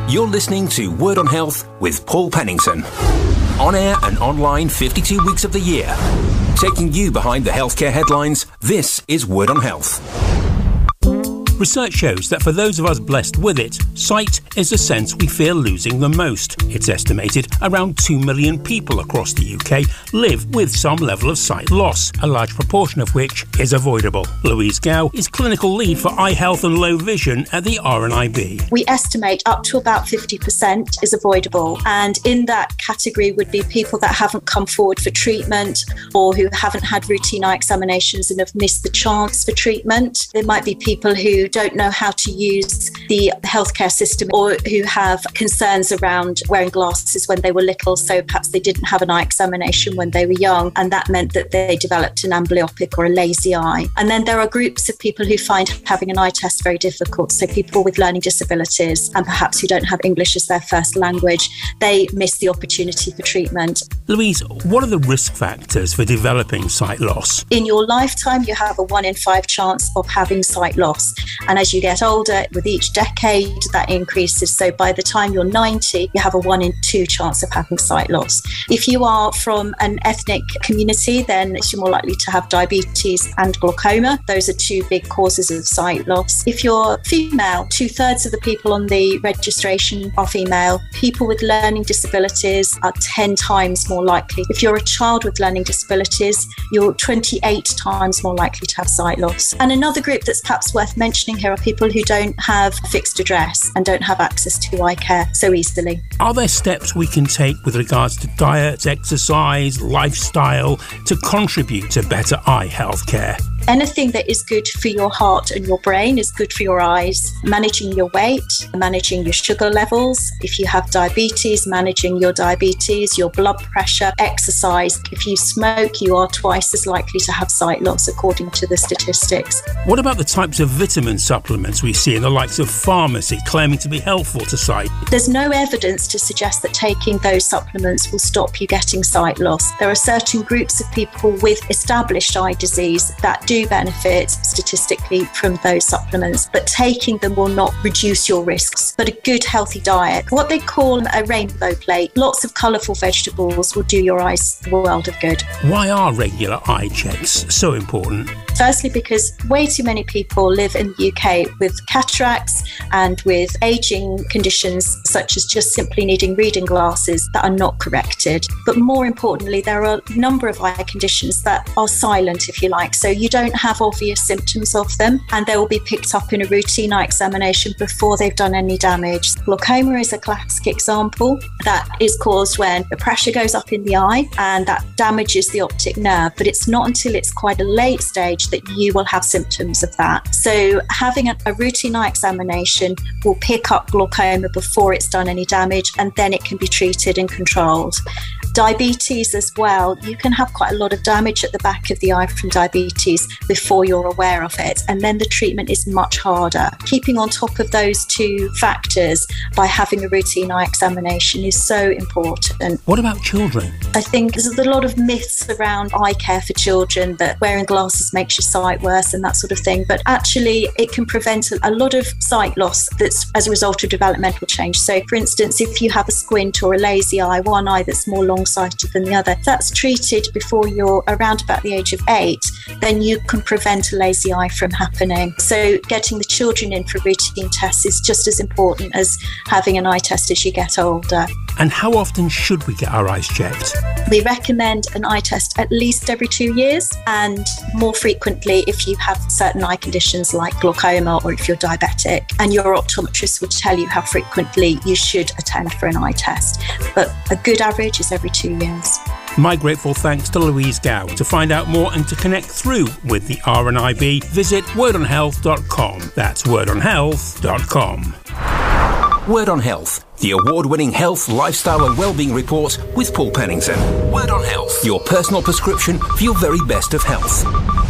You're listening to Word on Health with Paul Pennington. On air and online 52 weeks of the year. Taking you behind the healthcare headlines, this is Word on Health. Research shows that for those of us blessed with it, sight is the sense we fear losing the most. It's estimated around 2 million people across the UK live with some level of sight loss, a large proportion of which is avoidable. Louise Gow is clinical lead for eye health and low vision at the RNIB. We estimate up to about 50% is avoidable, and in that category would be people that haven't come forward for treatment or who haven't had routine eye examinations and have missed the chance for treatment. There might be people who don't know how to use the healthcare system or who have concerns around wearing glasses when they were little, so perhaps they didn't have an eye examination when they were young, and that meant that they developed an amblyopic or a lazy eye. And then there are groups of people who find having an eye test very difficult, so people with learning disabilities and perhaps who don't have English as their first language, they miss the opportunity for treatment. Louise, what are the risk factors for developing sight loss? In your lifetime, you have a 1 in 5 chance of having sight loss. And as you get older, with each decade, that increases. So by the time you're 90, you have a 1 in 2 chance of having sight loss. If you are from an ethnic community, then you're more likely to have diabetes and glaucoma. Those are 2 big causes of sight loss. If you're female, 2/3 of the people on the registration are female. People with learning disabilities are 10 times more likely. If you're a child with learning disabilities, you're 28 times more likely to have sight loss. And another group that's perhaps worth mentioning here are people who don't have a fixed address and don't have access to eye care so easily. Are there steps we can take with regards to diet, exercise, lifestyle to contribute to better eye health care? Anything that is good for your heart and your brain is good for your eyes. Managing your weight, managing your sugar levels. If you have diabetes, managing your diabetes, your blood pressure, exercise. If you smoke, you are twice as likely to have sight loss according to the statistics. What about the types of vitamin supplements we see in the likes of pharmacy claiming to be helpful to sight? There's no evidence to suggest that taking those supplements will stop you getting sight loss. There are certain groups of people with established eye disease that do benefit statistically from those supplements, but taking them will not reduce your risks. But a good healthy diet, what they call a rainbow plate, lots of colourful vegetables will do your eyes the world of good. Why are regular eye checks so important? Firstly, because way too many people live in the UK with cataracts and with ageing conditions such as just simply needing reading glasses that are not corrected. But more importantly, there are a number of eye conditions that are silent, if you like, so you don't have obvious symptoms of them, and they will be picked up in a routine eye examination before they've done any damage. Glaucoma is a classic example. That is caused when the pressure goes up in the eye and that damages the optic nerve, but it's not until it's quite a late stage that you will have symptoms of that. So having a routine eye examination will pick up glaucoma before it's done any damage, and then it can be treated and controlled. Diabetes as well, you can have quite a lot of damage at the back of the eye from diabetes before you're aware of it, and then the treatment is much harder. Keeping on top of those 2 factors by having a routine eye examination is so important. What about children? I think there's a lot of myths around eye care for children, that wearing glasses makes your sight worse and that sort of thing, but actually it can prevent a lot of sight loss that's as a result of developmental change. So for instance, if you have a squint or a lazy eye, one eye that's more long-sighted than the other, if that's treated before you're around about the age of 8, then you can prevent a lazy eye from happening. So getting the children in for routine tests is just as important as having an eye test as you get older. And how often should we get our eyes checked? We recommend an eye test at least every 2 years, and more frequently if you have certain eye conditions like glaucoma or if you're diabetic, and your optometrist would tell you how frequently you should attend for an eye test. But a good average is every 2 years. My grateful thanks to Louise Gow. To find out more and to connect through with the RNIB, visit wordonhealth.com. That's wordonhealth.com. Word on Health, the award-winning health, lifestyle and wellbeing report with Paul Pennington. Word on Health, your personal prescription for your very best of health.